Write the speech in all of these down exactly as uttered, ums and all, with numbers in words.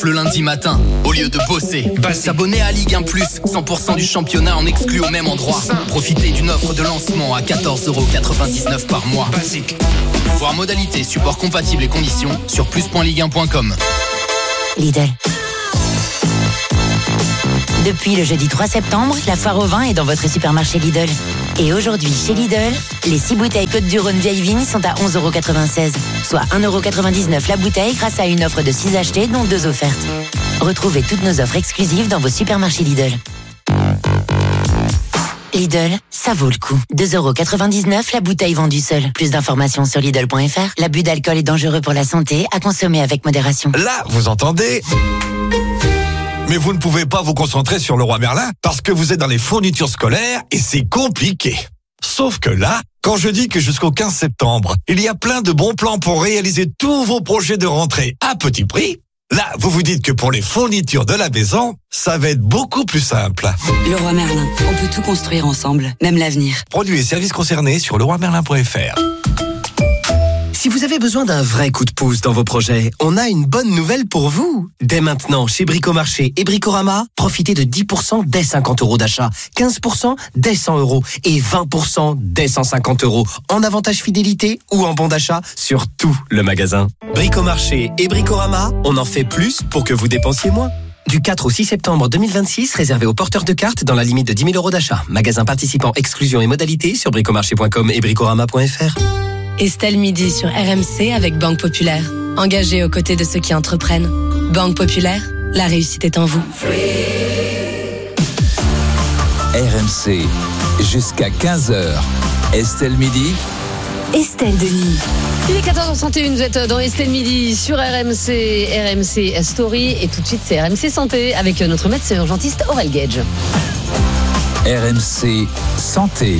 Le lundi matin, au lieu de bosser, s'abonner à Ligue un plus, cent pour cent du championnat en exclu au même endroit. Profitez d'une offre de lancement à quatorze euros quatre-vingt-dix-neuf par mois. Basique. Voir modalités, support compatible et conditions sur plus point ligue un point com. Lidl. Depuis le jeudi trois septembre, la foire au vin est dans votre supermarché Lidl. Et aujourd'hui, chez Lidl, les six bouteilles Côtes-du-Rhône vieille vigne sont à onze euros quatre-vingt-seize, soit un euro quatre-vingt-dix-neuf la bouteille grâce à une offre de six achetés, dont deux offertes. Retrouvez toutes nos offres exclusives dans vos supermarchés Lidl. Lidl, ça vaut le coup. deux euros quatre-vingt-dix-neuf la bouteille vendue seule. Plus d'informations sur Lidl point F R. L'abus d'alcool est dangereux pour la santé, à consommer avec modération. Là, vous entendez ? Mais vous ne pouvez pas vous concentrer sur Leroy Merlin parce que vous êtes dans les fournitures scolaires et c'est compliqué. Sauf que là, quand je dis que jusqu'au quinze septembre, il y a plein de bons plans pour réaliser tous vos projets de rentrée à petit prix, là, vous vous dites que pour les fournitures de la maison, ça va être beaucoup plus simple. Leroy Merlin, on peut tout construire ensemble, même l'avenir. Produits et services concernés sur leroy merlin point F R. Si vous avez besoin d'un vrai coup de pouce dans vos projets, on a une bonne nouvelle pour vous. Dès maintenant, chez Bricomarché et Bricorama, profitez de dix pour cent dès cinquante euros d'achat, quinze pour cent dès cent euros et vingt pour cent dès cent cinquante euros en avantage fidélité ou en bon d'achat sur tout le magasin. Bricomarché et Bricorama, on en fait plus pour que vous dépensiez moins. Du quatre au six septembre deux mille vingt-six, réservé aux porteurs de cartes dans la limite de dix mille euros d'achat. Magasin participant, exclusion et modalités sur bricomarché point com et bricorama point F R. Estelle Midi sur R M C avec Banque Populaire. Engagée aux côtés de ceux qui entreprennent. Banque Populaire, la réussite est en vous. R M C, jusqu'à quinze heures. Estelle Midi. Estelle Denis. Il est quatorze heures trente et une, vous êtes dans Estelle Midi sur R M C, R M C Story. Et tout de suite, c'est R M C Santé avec notre médecin urgentiste Aurel Gage. R M C Santé.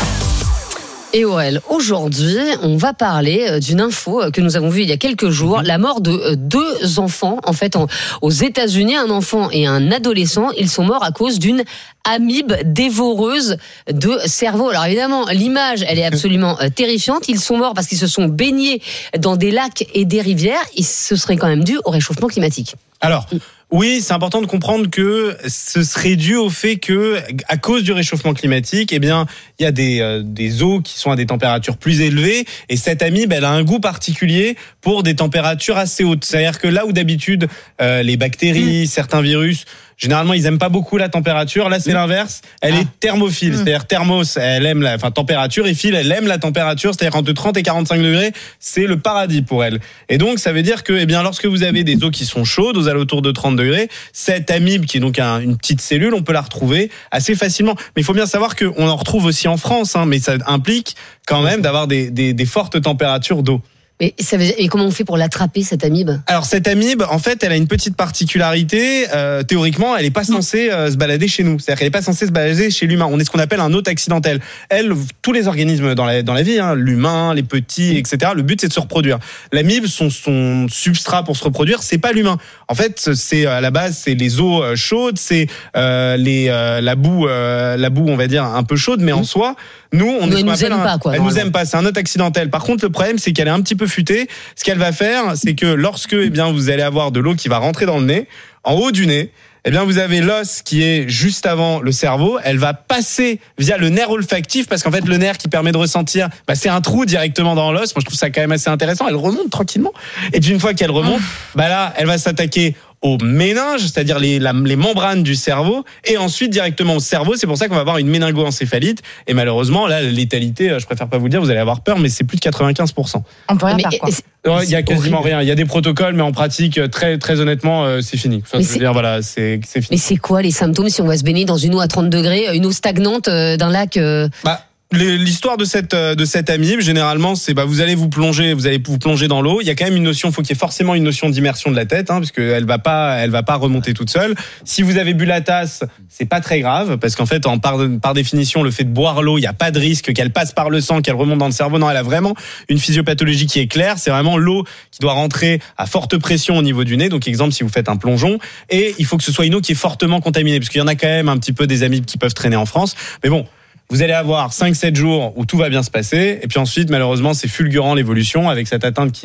Et Aurel, aujourd'hui, on va parler d'une info que nous avons vue il y a quelques jours, la mort de deux enfants, en fait, aux États-Unis, un enfant et un adolescent. Ils sont morts à cause d'une amibe dévoreuse de cerveau. Alors évidemment, l'image, elle est absolument terrifiante. Ils sont morts parce qu'ils se sont baignés dans des lacs et des rivières, et ce serait quand même dû au réchauffement climatique. Alors, oui, c'est important de comprendre que ce serait dû au fait que, à cause du réchauffement climatique, eh bien, il y a des, euh, des eaux qui sont à des températures plus élevées, et cette amibe, elle a un goût particulier pour des températures assez hautes. C'est-à-dire que là où d'habitude, euh, les bactéries, mmh. certains virus, généralement, ils aiment pas beaucoup la température. Là, c'est mmh. l'inverse. Elle ah. est thermophile. Mmh. C'est-à-dire, thermos, elle aime la, enfin, température, et phile, elle aime la température. C'est-à-dire, entre trente et quarante-cinq degrés, c'est le paradis pour elle. Et donc, ça veut dire que, eh bien, lorsque vous avez des eaux qui sont chaudes, aux alentours de trente degrés, cette amibe, qui est donc un, une petite cellule, on peut la retrouver assez facilement. Mais il faut bien savoir qu'on en retrouve aussi en France, hein, mais ça implique quand même d'avoir des, des, des fortes températures d'eau. Mais, ça veut dire, et comment on fait pour l'attraper, cette amibe ? Alors, cette amibe, en fait, elle a une petite particularité. Euh, théoriquement, elle n'est pas censée euh, se balader chez nous. C'est-à-dire qu'elle n'est pas censée se balader chez l'humain. On est ce qu'on appelle un hôte accidentel. Elle, tous les organismes dans la, dans la vie, hein, l'humain, les petits, et cetera, le but, c'est de se reproduire. L'amibe, son, son substrat pour se reproduire, c'est pas l'humain. En fait, c'est à la base, c'est les eaux chaudes, c'est euh, les, euh, la boue, euh, la boue, on va dire, un peu chaude, mais mmh. en soi, nous, on nous, est ce qu'on nous aime un, pas, quoi. Elle nous aime pas. C'est un hôte accidentel. Par contre, le problème, c'est qu'elle est un petit peu futée. Ce qu'elle va faire, c'est que lorsque, eh bien, vous allez avoir de l'eau qui va rentrer dans le nez, en haut du nez, eh bien, vous avez l'os qui est juste avant le cerveau. Elle va passer via le nerf olfactif, parce qu'en fait, le nerf qui permet de ressentir, bah, c'est un trou directement dans l'os. Moi, je trouve ça quand même assez intéressant. Elle remonte tranquillement. Et puis, une fois qu'elle remonte, bah là, elle va s'attaquer au méninge, c'est-à-dire les, la, les membranes du cerveau, et ensuite directement au cerveau. C'est pour ça qu'on va avoir une méningoencéphalite. Et malheureusement, là, la létalité, je préfère pas vous le dire, vous allez avoir peur, mais c'est plus de quatre-vingt-quinze pour cent. On peut rien mais faire, quoi. Il y a quasiment horrible. rien. Il y a des protocoles, mais en pratique, très, très honnêtement, c'est fini. Enfin, je veux dire, voilà, c'est, c'est fini. Mais c'est quoi les symptômes si on va se baigner dans une eau à trente degrés, une eau stagnante d'un lac euh... bah, L'histoire de cette de cette amibe, généralement, c'est bah vous allez vous plonger, vous allez vous plonger dans l'eau. Il y a quand même une notion, faut qu'il y ait forcément une notion d'immersion de la tête, hein, parce que elle va pas, elle va pas remonter toute seule. Si vous avez bu la tasse, c'est pas très grave, parce qu'en fait, en par par définition, le fait de boire l'eau, il y a pas de risque qu'elle passe par le sang, qu'elle remonte dans le cerveau. Non, elle a vraiment une physiopathologie qui est claire. C'est vraiment l'eau qui doit rentrer à forte pression au niveau du nez. Donc, exemple, si vous faites un plongeon, et il faut que ce soit une eau qui est fortement contaminée, parce qu'il y en a quand même un petit peu des amibes qui peuvent traîner en France. Mais bon. Vous allez avoir cinq sept jours où tout va bien se passer, et puis ensuite, malheureusement, c'est fulgurant l'évolution avec cette atteinte qui est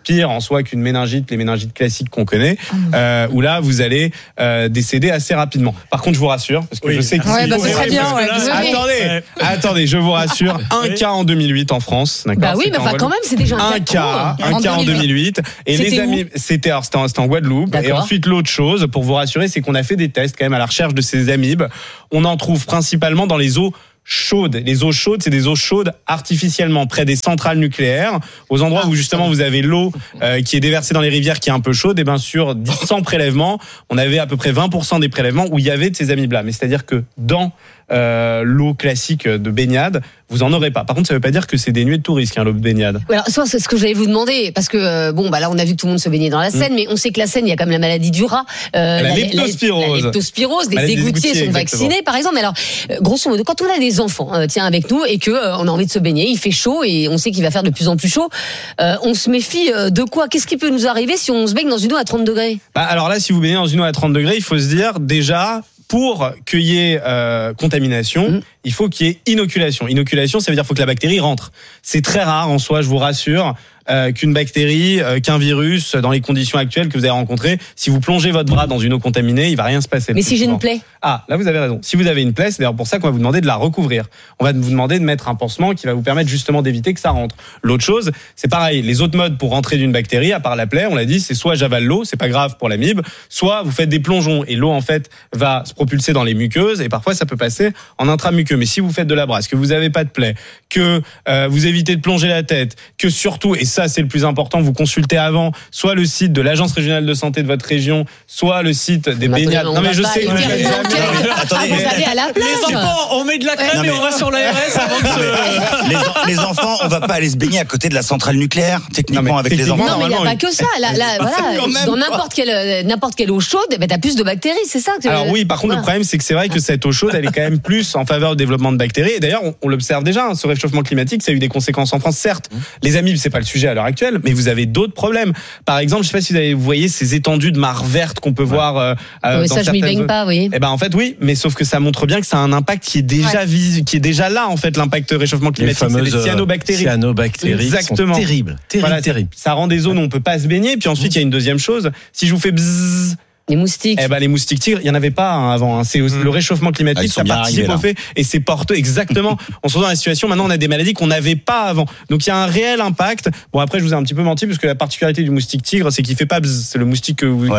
pire en soi qu'une méningite, les méningites classiques qu'on connaît, euh, où là vous allez euh, décéder assez rapidement. Par contre, je vous rassure, parce que oui. je sais que... Ouais, bah, ce serait bien, ouais. Attendez, ouais. attendez, je vous rassure, un oui. cas en deux mille huit en France, d'accord. Bah oui, mais enfin quand même, c'est déjà un, un cas. Un en cas en deux mille huit. Et c'était les amis, où c'était, alors, c'était, en, c'était en Guadeloupe. D'accord. Et ensuite, l'autre chose, pour vous rassurer, c'est qu'on a fait des tests quand même à la recherche de ces amibes. On en trouve principalement dans les eaux chaudes. Les eaux chaudes, c'est des eaux chaudes artificiellement près des centrales nucléaires, aux endroits ah, où justement vous avez l'eau euh, qui est déversée dans les rivières qui est un peu chaude. Et bien sur cent prélèvements, on avait à peu près vingt pour cent des prélèvements où il y avait de ces amibes-là. Mais c'est-à-dire que dans euh, l'eau classique de baignade, vous en aurez pas. Par contre, ça veut pas dire que c'est dénué de tout risque, hein, l'eau de baignade. Oui, alors, ça, c'est ce que j'allais vous demander, parce que euh, bon, bah là, on a vu que tout le monde se baignait dans la Seine, mmh. mais on sait que la Seine, il y a quand même la maladie du rat, euh, la, la leptospirose, la leptospirose, des égoutiers sont vaccinés, exactement. Par exemple. Mais alors, euh, grosso modo, quand on a des enfants, euh, tiens, avec nous, et que euh, on a envie de se baigner, il fait chaud et on sait qu'il va faire de plus en plus chaud, euh, on se méfie euh, de quoi ? Qu'est-ce qui peut nous arriver si on se baigne dans une eau à trente degrés ? Bah alors là, si vous baignez dans une eau à trente degrés, il faut se dire déjà. Pour qu'il y ait euh, contamination, mmh. il faut qu'il y ait inoculation. Inoculation, ça veut dire qu'il faut que la bactérie rentre. C'est très rare en soi, je vous rassure, euh, qu'une bactérie, euh, qu'un virus, dans les conditions actuelles que vous avez rencontrées, si vous plongez votre bras dans une eau contaminée, il va rien se passer. Mais si j'ai une plaie ? Ah, là vous avez raison. Si vous avez une plaie, c'est d'ailleurs pour ça qu'on va vous demander de la recouvrir. On va vous demander de mettre un pansement qui va vous permettre justement d'éviter que ça rentre. L'autre chose, c'est pareil. Les autres modes pour rentrer d'une bactérie, à part la plaie, on l'a dit, c'est soit j'avale l'eau, c'est pas grave pour l'amibe, soit vous faites des plongeons et l'eau en fait va se propulser dans les muqueuses et parfois ça peut passer en intramuqueux. Mais si vous faites de la brasse, que vous avez pas de plaie, que euh, vous évitez de plonger la tête, que surtout, et ça c'est le plus important, vous consultez avant soit le site de l'agence régionale de santé de votre région, soit le site des bah, baignades. Non mais je sais. Attendez, à la les enfants, on met de la crème et on va sur l'A R S avant de se... les, les enfants, on va pas aller se baigner à côté de la centrale nucléaire, techniquement non, avec les enfants. Non mais il n'y a pas que ça. Là, là, voilà, dans n'importe quelle, n'importe quelle eau chaude, ben, t'as plus de bactéries, c'est ça que... Alors oui, par contre, voilà. Le problème, c'est que c'est vrai que cette eau chaude, elle est quand même plus en faveur du développement de bactéries. Et d'ailleurs, on, on l'observe déjà, hein, ce réchauffement climatique, ça a eu des conséquences en France, certes. Mmh. Les amibes, c'est pas le sujet à l'heure actuelle, mais vous avez d'autres problèmes. Par exemple, je sais pas si vous, avez, vous voyez ces étendues de mares vertes qu'on peut ouais. voir. Euh, oui, ça, je m'y baigne pas, oui. Eh ben en fait, oui, mais sauf que ça montre bien que ça a un impact qui est déjà ouais. vis, qui est déjà là, en fait, l'impact réchauffement climatique. Les fameuses, c'est les cyanobactéries. Cyanobactéries. Exactement. Sont terribles. Terrible, voilà, terrible. Ça rend des zones où on peut pas se baigner. Puis ensuite, il mmh. y a une deuxième chose. Si je vous fais bzzz, les moustiques. Eh ben les moustiques tigres, il y en avait pas hein, avant. Hein. C'est mmh. le réchauffement climatique, ah, ça participe au fait et c'est porteux exactement. On se retrouve dans la situation. Maintenant, on a des maladies qu'on n'avait pas avant. Donc il y a un réel impact. Bon après, je vous ai un petit peu menti parce que la particularité du moustique tigre, c'est qu'il fait pas bzz. C'est le moustique que vous. Ouais.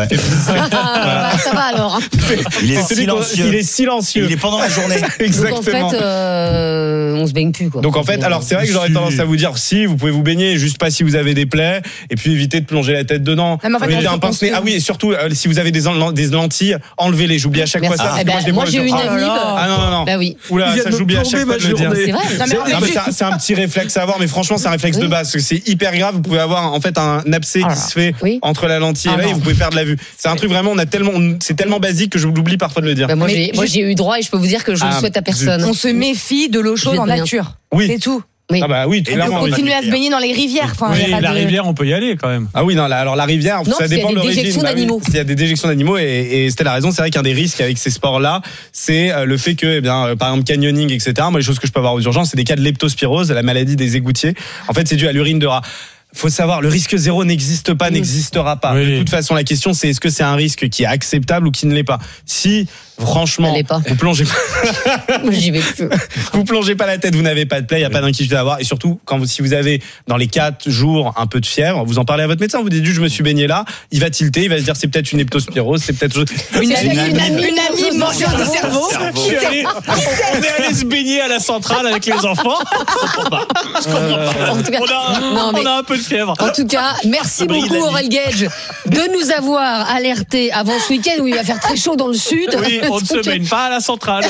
Voilà. Ça va alors. Il est silencieux. Il est silencieux. Il est pendant la journée. Exactement. Donc en fait, euh, on se baigne plus quoi. Donc en fait, alors c'est vrai que j'aurais tendance à vous dire si vous pouvez vous baigner, juste pas si vous avez des plaies, et puis éviter de plonger la tête dedans. Non, mais en fait, un pince-nez. Ah oui, et surtout euh, si vous avez des, des lentilles. Enlevez-les, j'oublie à chaque Merci. fois ça. Ah, bah, moi, moi j'ai eu une amie. Ah non, non, non. Bah oui. Oula, ça j'oublie à chaque fois de le dire. C'est vrai. C'est, non, mais c'est, un, c'est un petit réflexe à avoir, mais franchement, c'est un réflexe oui. de base. Parce que c'est hyper grave. Vous pouvez avoir en fait un abcès ah, qui se fait oui. entre la lentille ah, et là, et vous pouvez perdre la vue. C'est un truc vraiment, on a tellement, c'est tellement basique que je l'oublie parfois de le dire. Bah, moi, j'ai, moi, j'ai eu droit et je peux vous dire que je ne ah, souhaite à personne. On se méfie de l'eau chaude en nature. Oui. C'est tout. Oui. Ah bah oui, et on continue à se baigner dans les rivières. Enfin, oui, y a la de... rivière, on peut y aller quand même. Ah oui, non, là, alors la rivière, non, ça dépend de l'origine. Il y a des déjections bah, d'animaux. Il y a des déjections d'animaux et, et c'était la raison. C'est vrai qu'un des risques avec ces sports-là, c'est le fait que, eh bien, par exemple, canyoning, et cetera. Moi, les choses que je peux avoir aux urgences, c'est des cas de leptospirose, la maladie des égoutiers. En fait, c'est dû à l'urine de rat. Faut savoir, le risque zéro n'existe pas, mmh. n'existera pas. Oui. De toute façon, la question, c'est est-ce que c'est un risque qui est acceptable ou qui ne l'est pas. Si, franchement, pas. vous plongez pas. Moi, j'y vais plus. Vous plongez pas la tête, vous n'avez pas de plaie, il n'y a oui. pas d'inquiétude à avoir. Et surtout, quand vous, si vous avez, dans les quatre jours, un peu de fièvre, vous en parlez à votre médecin, vous dites, je me suis baigné là, il va tilter, il va se dire, c'est peut-être une leptospirose, c'est peut-être une, une, une, une, une amie mangeur de cerveau. cerveau. Allé, on est allé se baigner à la centrale avec les enfants. Je comprends pas. Je comprends pas. En tout cas, on a, non, mais, on a un peu de fièvre. En tout cas, merci beaucoup Aurel Gage de nous avoir alertés avant ce week-end où il va faire très chaud dans le sud. Oui, on ne se baigne pas à la centrale.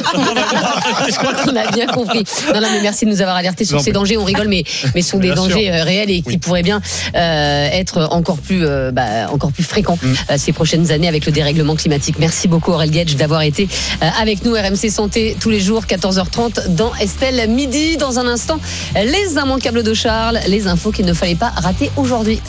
Je crois qu'on a bien compris. Non, non, mais merci de nous avoir alertés sur non, ces dangers. On rigole, mais mais ce sont des dangers sûr. réels et qui oui. pourraient bien euh, être encore plus euh, bah, encore plus fréquents mm. euh, ces prochaines années avec le dérèglement climatique. Merci beaucoup Aurel Gage d'avoir été euh, avec nous. R M C Santé tous les jours, quatorze heures trente dans Estelle Midi. Dans un instant, les immanquables de Charles, les infos qu'il ne fallait pas rater aujourd'hui.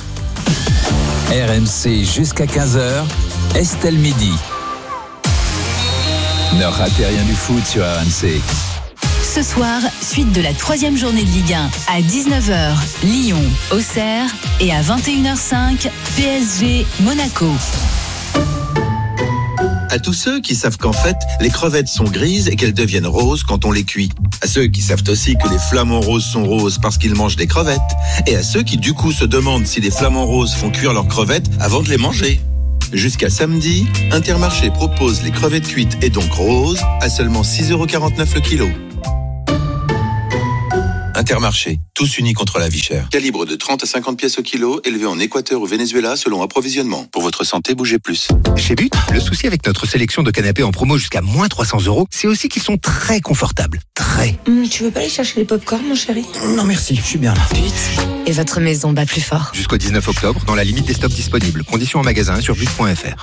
R M C jusqu'à quinze heures, Estelle Midi. Ne ratez rien du foot sur R M C. Ce soir, suite de la troisième journée de Ligue un. À dix-neuf heures, Lyon, Auxerre. Et à vingt et une heures cinq, P S G, Monaco. À tous ceux qui savent qu'en fait, les crevettes sont grises et qu'elles deviennent roses quand on les cuit. À ceux qui savent aussi que les flamants roses sont roses parce qu'ils mangent des crevettes. Et à ceux qui du coup se demandent si les flamants roses font cuire leurs crevettes avant de les manger. Jusqu'à samedi, Intermarché propose les crevettes cuites et donc roses à seulement six euros quarante-neuf le kilo. Intermarché, tous unis contre la vie chère. Calibre de trente à cinquante pièces au kilo, élevé en Équateur ou Venezuela selon approvisionnement. Pour votre santé, bougez plus. Chez But, le souci avec notre sélection de canapés en promo jusqu'à moins trois cents euros, c'est aussi qu'ils sont très confortables. Très. Mmh, tu veux pas aller chercher les pop-corn, mon chéri? Non merci, je suis bien là. But. Et votre maison bat plus fort. Jusqu'au dix-neuf octobre, dans la limite des stocks disponibles. Conditions en magasin sur but point f r.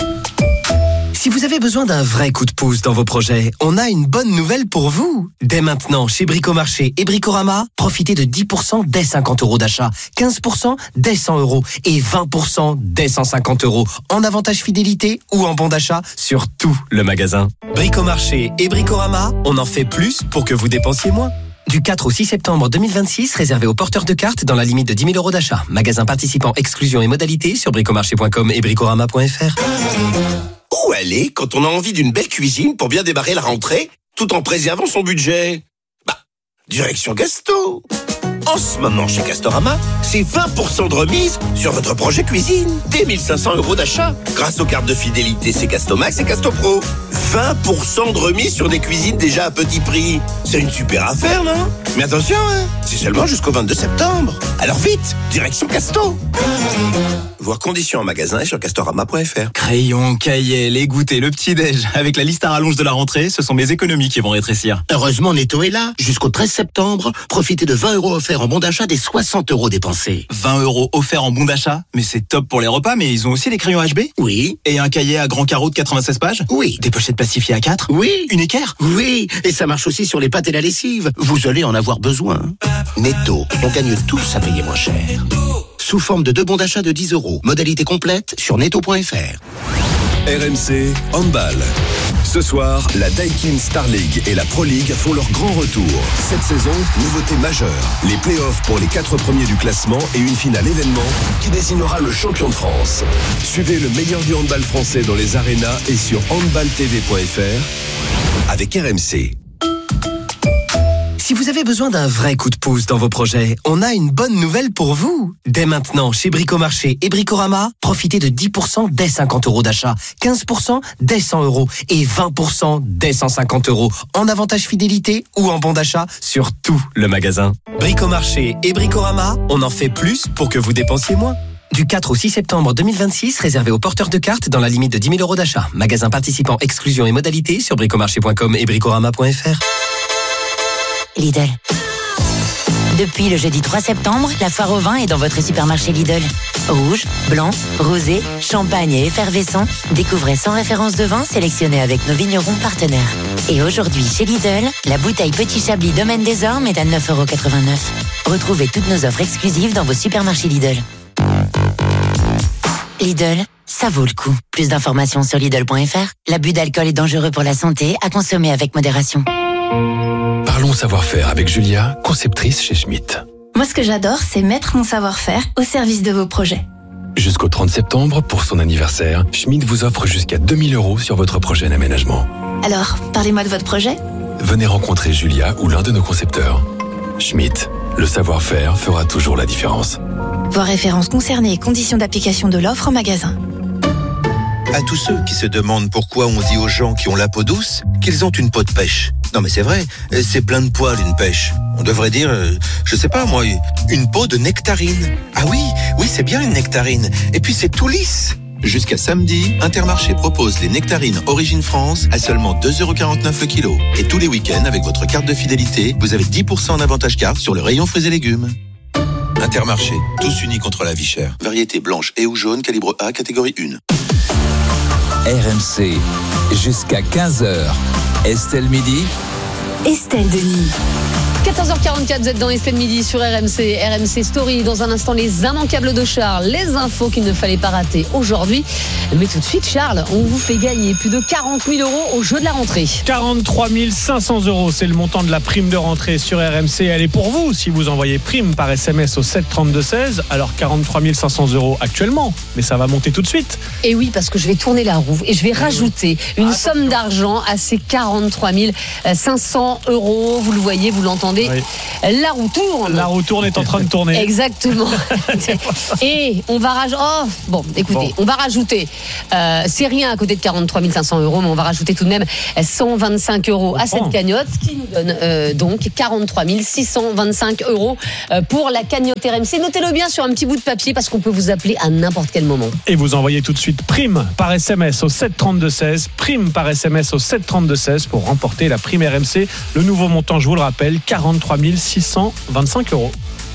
Si vous avez besoin d'un vrai coup de pouce dans vos projets, on a une bonne nouvelle pour vous. Dès maintenant, chez Bricomarché et Bricorama, profitez de dix pour cent dès cinquante euros d'achat, quinze pour cent dès cent euros et vingt pour cent dès cent cinquante euros en avantage fidélité ou en bon d'achat sur tout le magasin. Bricomarché et Bricorama, on en fait plus pour que vous dépensiez moins. Du quatre au six septembre deux mille vingt-six, réservé aux porteurs de cartes dans la limite de dix mille euros d'achat. Magasin participant, exclusion et modalités sur bricomarché point com et bricorama point f r. Où aller quand on a envie d'une belle cuisine pour bien démarrer la rentrée, tout en préservant son budget? Bah, direction Gasto. En ce moment, chez Castorama, c'est vingt pour cent de remise sur votre projet cuisine. Dès mille cinq cents euros d'achat. Grâce aux cartes de fidélité C'est Castomax et Castopro. vingt pour cent de remise sur des cuisines déjà à petit prix. C'est une super affaire, non? Mais attention, hein, c'est seulement jusqu'au vingt-deux septembre. Alors vite, direction Casto. Voir conditions en magasin et sur castorama point f r. Crayon, cahier, les goûters, le petit-déj. Avec la liste à rallonge de la rentrée, ce sont mes économies qui vont rétrécir. Heureusement, Netto est là. Jusqu'au treize septembre, profitez de vingt euros offerts en bon d'achat des soixante euros dépensés. vingt euros offerts en bon d'achat? Mais c'est top pour les repas, mais ils ont aussi les crayons H B? Oui. Et un cahier à grand carreau de quatre-vingt-seize pages? Oui. Des pochettes plastifiées à quatre? Oui. Une équerre? Oui. Et ça marche aussi sur les pâtes et la lessive. Vous allez en avoir besoin. Netto, on gagne tous à payer moins cher. Sous forme de deux bons d'achat de dix euros. Modalité complète sur netto point f r. R M C Handball. Ce soir, la Daikin Star League et la Pro League font leur grand retour. Cette saison, nouveauté majeure. Les playoffs pour les quatre premiers du classement et une finale événement qui désignera le champion de France. Suivez le meilleur du handball français dans les arénas et sur handball t v point f r avec R M C. Si vous avez besoin d'un vrai coup de pouce dans vos projets, on a une bonne nouvelle pour vous. Dès maintenant, chez Bricomarché et Bricorama, profitez de dix pour cent dès cinquante euros d'achat, quinze pour cent dès cent euros et vingt pour cent dès cent cinquante euros en avantage fidélité ou en bon d'achat sur tout le magasin. Bricomarché et Bricorama, on en fait plus pour que vous dépensiez moins. Du quatre au six septembre deux mille vingt-six, réservé aux porteurs de cartes dans la limite de dix mille euros d'achat. Magasin participant, exclusion et modalités sur bricomarché point com et bricorama point f r. Lidl. Depuis le jeudi trois septembre, la foire au vin est dans votre supermarché Lidl. Rouge, blanc, rosé, champagne et effervescent. Découvrez cent références de vin sélectionnées avec nos vignerons partenaires. Et aujourd'hui, chez Lidl, la bouteille Petit Chablis Domaine des Ormes est à neuf euros quatre-vingt-neuf. Retrouvez toutes nos offres exclusives dans vos supermarchés Lidl. Lidl, ça vaut le coup. Plus d'informations sur lidl point f r. L'abus d'alcool est dangereux pour la santé, à consommer avec modération. Parlons savoir-faire avec Julia, conceptrice chez Schmitt. Moi, ce que j'adore, c'est mettre mon savoir-faire au service de vos projets. Jusqu'au trente septembre, pour son anniversaire, Schmitt vous offre jusqu'à deux mille euros sur votre projet d'aménagement. Alors, parlez-moi de votre projet. Venez rencontrer Julia ou l'un de nos concepteurs. Schmitt, le savoir-faire fera toujours la différence. Voir références concernées et conditions d'application de l'offre en magasin. À tous ceux qui se demandent pourquoi on dit aux gens qui ont la peau douce qu'ils ont une peau de pêche. Non mais c'est vrai, c'est plein de poils une pêche. On devrait dire, euh, je sais pas moi, une peau de nectarine. Ah oui, oui c'est bien une nectarine. Et puis c'est tout lisse. Jusqu'à samedi, Intermarché propose les nectarines Origine France à seulement deux euros quarante-neuf le kilo. Et tous les week-ends, avec votre carte de fidélité, vous avez dix pour cent en avantage carte sur le rayon fruits et légumes. Intermarché, tous unis contre la vie chère. Variété blanche et ou jaune, calibre A, catégorie un. R M C, jusqu'à quinze heures. Estelle Midi. Estelle Denis. quatorze heures quarante-quatre, vous êtes dans Estelle Midi sur R M C, R M C Story. Dans un instant, les immanquables de Charles, les infos qu'il ne fallait pas rater aujourd'hui. Mais tout de suite, Charles, on vous fait gagner plus de quarante mille euros au jeu de la rentrée. quarante-trois mille cinq cents euros, c'est le montant de la prime de rentrée sur R M C. Elle est pour vous si vous envoyez prime par S M S au sept trente-deux seize. Alors quarante-trois mille cinq cents euros actuellement, mais ça va monter tout de suite. Et oui, parce que je vais tourner la roue et je vais rajouter une ah, somme d'argent à ces quarante-trois mille cinq cents euros. Vous le voyez, vous l'entendez. Oui. La roue tourne. La roue tourne est en train de tourner. Exactement. Et on va rajouter. Oh, bon, écoutez, bon. on va rajouter. Euh, c'est rien à côté de quarante-trois mille cinq cents euros, mais on va rajouter tout de même cent vingt-cinq euros à cette cagnotte, ce qui nous donne euh, donc quarante-trois mille six cent vingt-cinq euros pour la cagnotte R M C. Notez-le bien sur un petit bout de papier parce qu'on peut vous appeler à n'importe quel moment. Et vous envoyez tout de suite prime par S M S au sept trente-deux seize. Prime par S M S au sept trente-deux seize pour remporter la prime R M C. Le nouveau montant, je vous le rappelle, quarante-trois mille six cent vingt-cinq euros.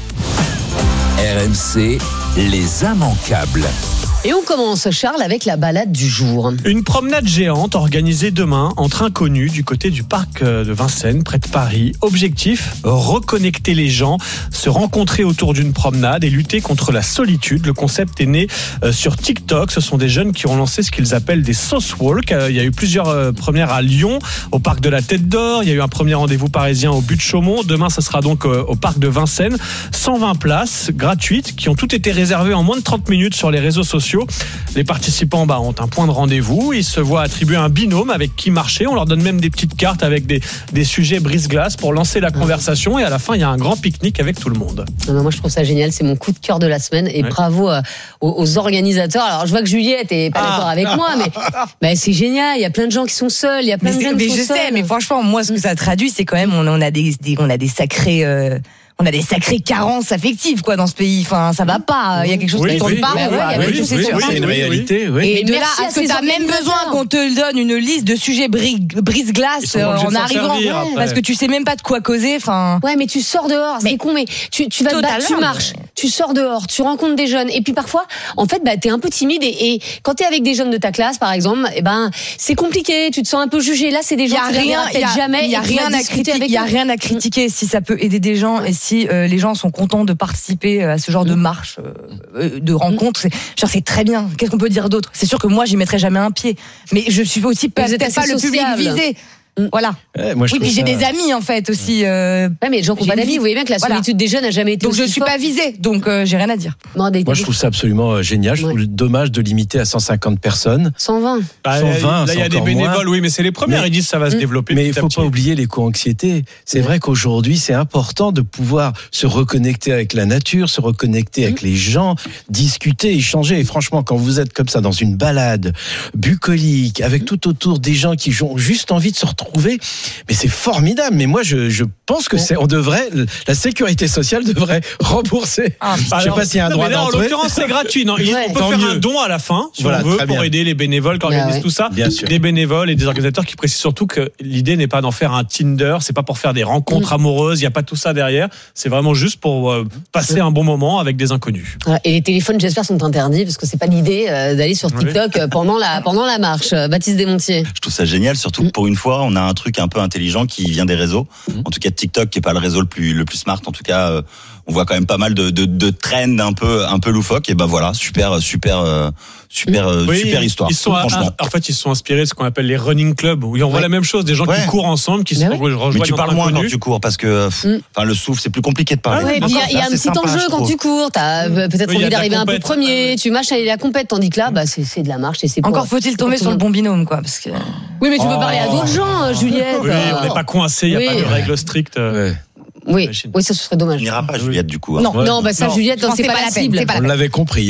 R M C, les immanquables. Et on commence, Charles, avec la balade du jour. Une promenade géante organisée demain entre inconnus du côté du parc de Vincennes, près de Paris. Objectif, reconnecter les gens, se rencontrer autour d'une promenade et lutter contre la solitude. Le concept est né sur TikTok. Ce sont des jeunes qui ont lancé ce qu'ils appellent des sauce walk. Il y a eu plusieurs premières à Lyon, au parc de la Tête d'Or. Il y a eu un premier rendez-vous parisien au but de Chaumont. Demain, ce sera donc au parc de Vincennes. cent vingt places gratuites qui ont toutes été réservées en moins de trente minutes sur les réseaux sociaux. Les participants bah, ont un point de rendez-vous. Ils se voient attribuer un binôme avec qui marcher. On leur donne même des petites cartes avec des, des sujets brise-glace pour lancer la conversation. Et à la fin, il y a un grand pique-nique avec tout le monde. Non, moi, je trouve ça génial. C'est mon coup de cœur de la semaine. Et ouais. bravo euh, aux, aux organisateurs. Alors, je vois que Juliette n'est pas ah. d'accord avec moi, mais bah, c'est génial. Il y a plein de gens qui sont seuls. Il y a plein mais de gens qui sont je seuls. sais, mais franchement, moi, ce que ça traduit, c'est quand même, on, on a des, des on a des sacrés. Euh... On a des sacrées carences affectives quoi dans ce pays. Enfin, ça va pas. Il y a quelque chose oui, qui tourne oui, pas. Oui, ouais, oui, il y a quelque chose, oui, c'est oui, sûr. c'est une réalité. Oui. Et, et de là, est-ce que tu as même besoin qu'on te donne une liste de sujets brise-glace en arrivant, parce que tu sais même pas de quoi causer. Enfin. Ouais, mais tu sors dehors. C'est con, mais tu, tu vas te battre, tu marches, tu sors dehors, tu rencontres des jeunes, et puis parfois, en fait, bah, t'es un peu timide, et, et quand t'es avec des jeunes de ta classe, par exemple, et ben, c'est compliqué. Tu te sens un peu jugé. Là, c'est des gens qui ne peut-être jamais. Il y a rien à critiquer. Il y a rien à critiquer si ça peut aider des gens et si les gens sont contents de participer à ce genre de marche, de rencontre. C'est, genre, c'est très bien. Qu'est-ce qu'on peut dire d'autre ? C'est sûr que moi, j'y mettrais jamais un pied. Mais je suis aussi pas, peut-être pas le public visé. Voilà. Ouais, moi, je oui, puis j'ai ça... des amis en fait aussi. Euh... Ouais, mais les gens qui n'ont pas d'amis, vous voyez bien que la solitude voilà. des jeunes n'a jamais été. Donc je suis pas visée, donc euh, j'ai rien à dire. Non, des, moi je trouve ça absolument génial. Je ouais. trouve dommage de limiter à cent cinquante personnes. cent vingt. Bah, cent vingt. Là il y a des bénévoles, moins. Oui, mais c'est les premières. Mais, ils disent que ça va se développer. Mais il faut pas oublier l'éco-anxiété. C'est ouais. vrai qu'aujourd'hui c'est important de pouvoir se reconnecter avec la nature, se reconnecter mmh. avec les gens, discuter, échanger. Et franchement, quand vous êtes comme ça dans une balade bucolique, avec mmh. tout autour des gens qui ont juste envie de se retrouver. Mais c'est formidable. Mais moi, je, je pense que c'est, on devrait, la sécurité sociale devrait rembourser. Ah, je ne sais pas s'il y a un droit d'entrée. En l'occurrence, c'est gratuit. Non, ouais. On peut Tant faire mieux. un don à la fin, si voilà, on veut, pour aider les bénévoles qui organisent ouais. tout ça. Bien sûr. Des bénévoles et des organisateurs qui précisent surtout que l'idée n'est pas d'en faire un Tinder. C'est pas pour faire des rencontres mmh. amoureuses. Il n'y a pas tout ça derrière. C'est vraiment juste pour euh, passer mmh. un bon moment avec des inconnus. Et les téléphones, j'espère, sont interdits parce que c'est pas l'idée euh, d'aller sur TikTok oui. pendant la pendant la marche. Baptiste Desmontiers. Je trouve ça génial, surtout mmh. pour une fois, on a un truc un peu intelligent qui vient des réseaux, mmh. en tout cas de TikTok qui est pas le réseau le plus le plus smart, en tout cas euh, on voit quand même pas mal de de, de trends un peu un peu loufoques et ben voilà, super super euh, super euh, oui, super histoire. Ils sont franchement. À, en fait, ils sont inspirés de ce qu'on appelle les running clubs où on voit ouais. la même chose, des gens ouais. qui courent ensemble, qui mais se ouais. rejoignent. Mais tu parles moins quand tu cours parce que enfin mmh. le souffle, c'est plus compliqué de parler. Ah ouais, il y a, y a un petit sympa, enjeu quand tu cours, t'as peut-être oui, envie d'arriver un peu premier, tu marches aller la compète, tandis que là bah c'est c'est de la marche et c'est encore faut-il tomber sur le bon binôme quoi parce que oui, mais tu peux parler à d'autres gens, Juliette. Oui, on n'est pas coincé, il n'y a pas de règles strictes. Oui, oui, ça ce serait dommage. On n'ira pas, Juliette, du coup. Non, ouais. non, bah ça, non. Juliette, non, c'est, c'est pas, pas la cible. Pas la on l'avait compris.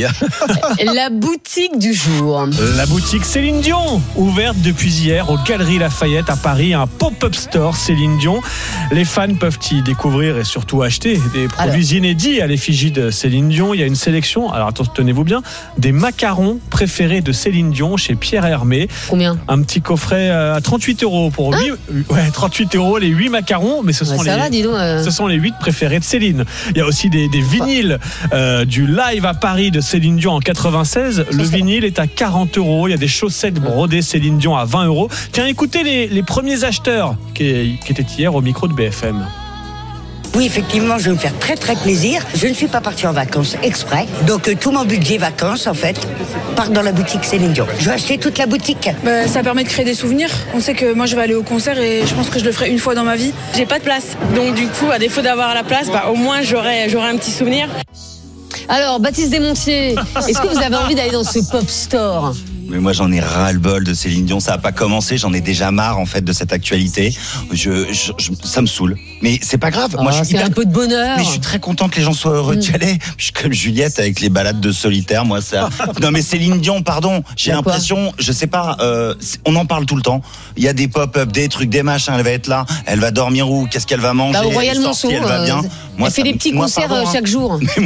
La boutique du jour. La boutique Céline Dion, ouverte depuis hier aux Galeries Lafayette à Paris, un pop-up store Céline Dion. Les fans peuvent y découvrir et surtout acheter des produits alors. inédits à l'effigie de Céline Dion. Il y a une sélection, alors attends, tenez-vous bien, des macarons préférés de Céline Dion chez Pierre Hermé. Combien ? Un petit coffret à trente-huit euros pour hein huit, ouais, trente-huit euros les huit macarons, mais ce sont ouais, ça les. Va, dis donc, euh... Ce sont les huit préférés de Céline. Il y a aussi des, des vinyles euh, du live à Paris de Céline Dion en quatre-vingt-seize. Le vinyle est à quarante euros. Il y a des chaussettes brodées Céline Dion à vingt euros. Tiens, écoutez les, les premiers acheteurs qui, qui étaient hier au micro de B F M. Oui, effectivement, je vais me faire très très plaisir. Je ne suis pas partie en vacances exprès. Donc euh, tout mon budget vacances, en fait, part dans la boutique Céline Dion. Je vais acheter toute la boutique. Bah, ça permet de créer des souvenirs. On sait que moi, je vais aller au concert et je pense que je le ferai une fois dans ma vie. J'ai pas de place. Donc du coup, à défaut d'avoir la place, bah, au moins j'aurai, j'aurai un petit souvenir. Alors, Baptiste Desmontiers, est-ce que vous avez envie d'aller dans ce pop store ? Mais moi j'en ai ras-le-bol de Céline Dion, ça a pas commencé, j'en ai déjà marre en fait de cette actualité. Je, je, je ça me saoule. Mais c'est pas grave. Oh, moi je suis c'est hyper... un peu de bonheur. Mais je suis très content que les gens soient heureux d'y aller. Je suis comme Juliette avec les balades de solitaire, moi ça. Non mais Céline Dion, pardon, j'ai l'impression, je sais pas, euh, on en parle tout le temps. Il y a des pop-up, des trucs, des machins, elle va être là, elle va dormir où, qu'est-ce qu'elle va manger, Bah, au Royal elle est sortie, Monceau, elle va bien. euh, Moi, elle fait ça, des petits moi, concerts pardon, chaque hein. jour.